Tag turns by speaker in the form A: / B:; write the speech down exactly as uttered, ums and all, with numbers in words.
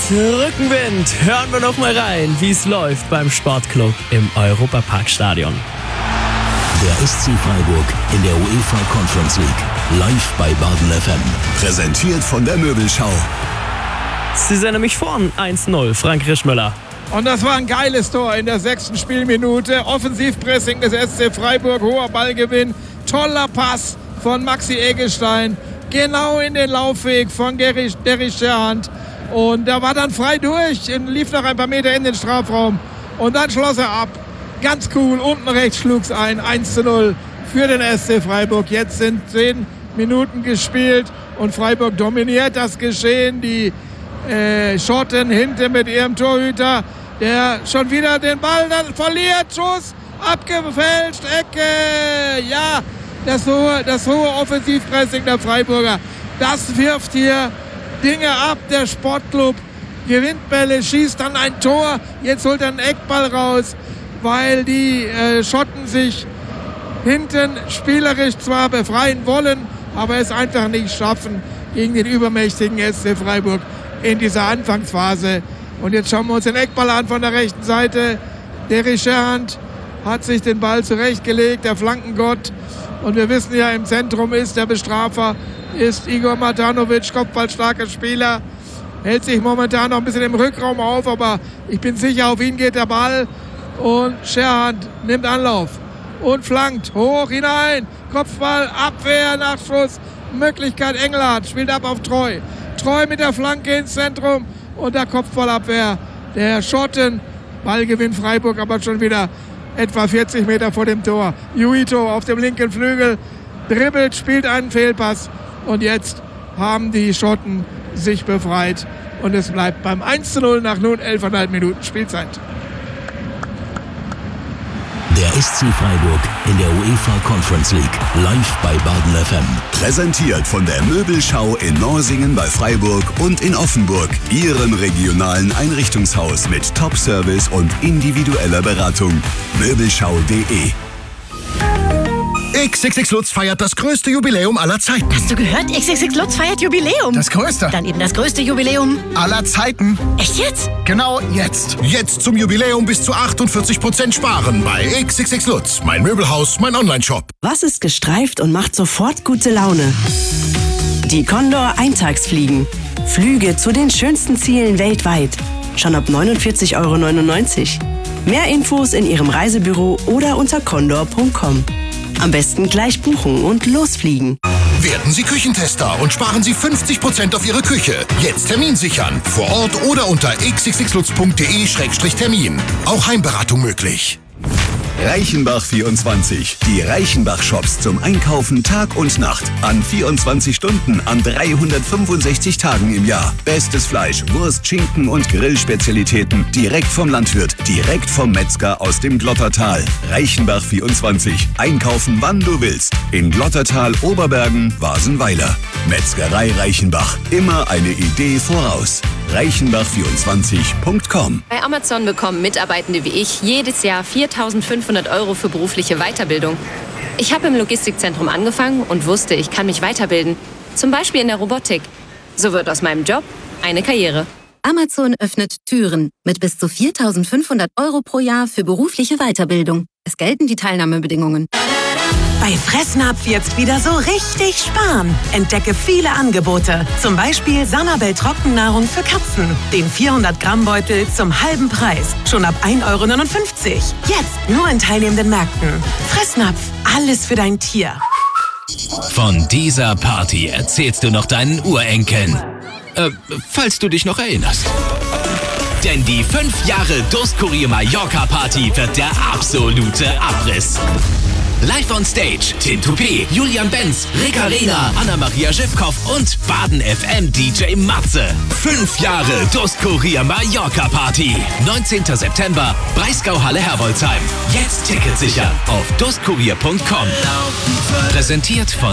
A: Rückenwind. Hören wir noch mal rein, wie es läuft beim Sportclub im Europaparkstadion.
B: Der S C Freiburg in der UEFA Conference League. Live bei Baden F M. Präsentiert von der Möbelschau.
A: Sie sind nämlich vorn eins null, Frank Rischmüller.
C: Und das war ein geiles Tor in der sechsten Spielminute. Offensivpressing des S C Freiburg, hoher Ballgewinn. Toller Pass von Maxi Eggestein. Genau in den Laufweg von Derrick Scherhand. Und da war dann frei durch und lief noch ein paar Meter in den Strafraum. Und dann schloss er ab. Ganz cool. Unten rechts schlug's ein. eins zu null für den S C Freiburg. Jetzt sind zehn Minuten gespielt und Freiburg dominiert das Geschehen. Die äh, Schotten hinten mit ihrem Torhüter, der schon wieder den Ball dann verliert. Schuss, abgefälscht, Ecke. Ja, das hohe, das hohe Offensivpressing der Freiburger. Das wirft hier Dinge ab. Der Sportclub gewinnt Bälle, schießt dann ein Tor. Jetzt holt er einen Eckball raus, weil die äh, Schotten sich hinten spielerisch zwar befreien wollen, aber es einfach nicht schaffen gegen den übermächtigen S C Freiburg in dieser Anfangsphase. Und jetzt schauen wir uns den Eckball an von der rechten Seite. Derrick Scherhand hat sich den Ball zurechtgelegt, der Flankengott. Und wir wissen ja, im Zentrum ist der Bestrafer, ist Igor Matanovic, kopfballstarker Spieler. Hält sich momentan noch ein bisschen im Rückraum auf, aber ich bin sicher, auf ihn geht der Ball. Und Scherhand nimmt Anlauf und flankt hoch hinein. Kopfball, Abwehr, Nachschuss, Möglichkeit Engelhardt, spielt ab auf Treu. Treu mit der Flanke ins Zentrum und der Kopfballabwehr der Schotten. Ballgewinn Freiburg, aber schon wieder etwa vierzig Meter vor dem Tor. Juito auf dem linken Flügel dribbelt, spielt einen Fehlpass und jetzt haben die Schotten sich befreit und es bleibt beim eins zu null nach nun elf Komma fünf Minuten Spielzeit.
B: Der S C Freiburg in der UEFA Conference League. Live bei Baden F M. Präsentiert von der Möbelschau in Norsingen bei Freiburg und in Offenburg. Ihrem regionalen Einrichtungshaus mit Top-Service und individueller Beratung. Möbelschau punkt de.
D: X X X Lutz feiert das größte Jubiläum aller Zeiten.
E: Hast du gehört? X X X Lutz feiert Jubiläum.
D: Das größte?
E: Dann eben das größte Jubiläum
D: aller Zeiten.
E: Echt jetzt?
D: Genau jetzt. Jetzt zum Jubiläum bis zu achtundvierzig Prozent sparen bei X X X Lutz. Mein Möbelhaus, mein Onlineshop.
F: Was ist gestreift und macht sofort gute Laune? Die Condor Eintagsfliegen. Flüge zu den schönsten Zielen weltweit. Schon ab neunundvierzig Euro neunundneunzig. Mehr Infos in Ihrem Reisebüro oder unter condor punkt com. Am besten gleich buchen und losfliegen.
D: Werden Sie Küchentester und sparen Sie fünfzig Prozent auf Ihre Küche. Jetzt Termin sichern. Vor Ort oder unter x x x lutz punkt de Schrägstrich Termin. Auch Heimberatung möglich.
B: Reichenbach vierundzwanzig. Die Reichenbach-Shops zum Einkaufen Tag und Nacht. An vierundzwanzig Stunden, an dreihundertfünfundsechzig Tagen im Jahr. Bestes Fleisch, Wurst, Schinken und Grillspezialitäten. Direkt vom Landwirt, direkt vom Metzger aus dem Glottertal. Reichenbach vierundzwanzig. Einkaufen, wann du willst. In Glottertal, Oberbergen, Wasenweiler. Metzgerei Reichenbach. Immer eine Idee voraus. reichenbach vierundzwanzig punkt com.
G: Bei Amazon bekommen Mitarbeitende wie ich jedes Jahr viertausendfünfhundert Euro für berufliche Weiterbildung. Ich habe im Logistikzentrum angefangen und wusste, ich kann mich weiterbilden. Zum Beispiel in der Robotik. So wird aus meinem Job eine Karriere.
H: Amazon öffnet Türen mit bis zu viertausendfünfhundert Euro pro Jahr für berufliche Weiterbildung. Es gelten die Teilnahmebedingungen.
I: Bei Fressnapf jetzt wieder so richtig sparen. Entdecke viele Angebote. Zum Beispiel Sanabel Trockennahrung für Katzen. Den vierhundert Gramm Beutel zum halben Preis. Schon ab ein Euro neunundfünfzig. Jetzt nur in teilnehmenden Märkten. Fressnapf, alles für dein Tier.
J: Von dieser Party erzählst du noch deinen Urenkeln. Äh, falls du dich noch erinnerst. Denn die fünf Jahre Durstkurier Mallorca Party wird der absolute Abriss. Live on Stage, Tim Toupé, Julian Benz, Rick Arena, Anna-Maria Schiffkoff und Baden F M D J Matze. Fünf Jahre Durstkurier Mallorca Party. neunzehnten September, Breisgau-Halle Herbolzheim. Jetzt Ticket sichern auf durstkurier punkt com. Präsentiert von